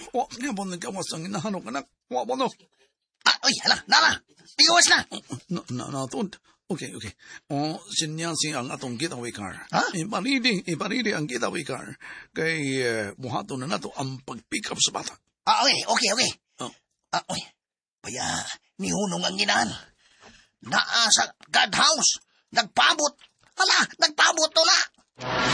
Wa niya mo nagkawas ang inahanok, anak. Wa mo no. Uy, hala, nala. Igawas na. Natod. Okay. Sinyansi ang atong getaway car. Ha? Iparili ang getaway car. Kay buhato na nato ang pag-pick up sa bata. Okay. Oh. Uy, paya, nihunong ang ginaan. Naa sa God house. Nagpabot. Hala, nagpabot to na.